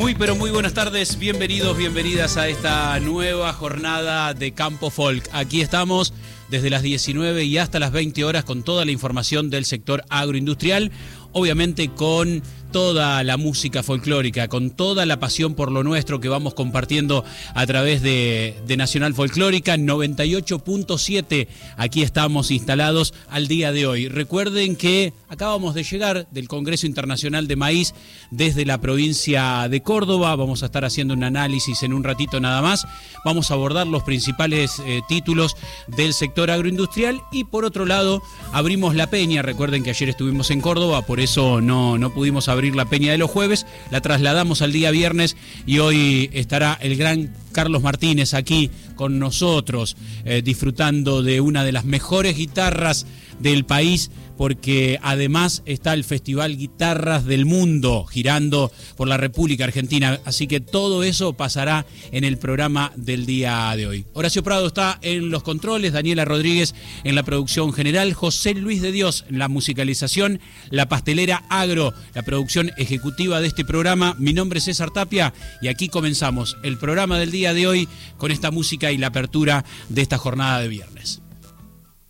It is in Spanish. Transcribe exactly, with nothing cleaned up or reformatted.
Muy pero muy buenas tardes, bienvenidos, bienvenidas a esta nueva jornada de Campo Folk. Aquí estamos desde las diecinueve y hasta las veinte horas con toda la información del sector agroindustrial, obviamente con toda la música folclórica, con toda la pasión por lo nuestro que vamos compartiendo a través de, de Nacional Folclórica noventa y ocho punto siete. Aquí estamos instalados al día de hoy. Recuerden que acabamos de llegar del Congreso Internacional de Maíz desde la provincia de Córdoba. Vamos a estar haciendo un análisis en un ratito nada más. Vamos a abordar los principales eh, títulos del sector agroindustrial y por otro lado abrimos la peña. Recuerden que ayer estuvimos en Córdoba, por eso no, no pudimos abrir la peña de los jueves, la trasladamos al día viernes y hoy estará el gran Carlos Martínez aquí con nosotros, eh, disfrutando de una de las mejores guitarras del país, porque además está el Festival Guitarras del Mundo girando por la República Argentina, así que todo eso pasará en el programa del día de hoy. Horacio Prado está en los controles, Daniela Rodríguez en la producción general, José Luis de Dios en la musicalización, La Pastelera Agro, la producción ejecutiva de este programa. Mi nombre es César Tapia y aquí comenzamos el programa del día de hoy con esta música y la apertura de esta jornada de viernes.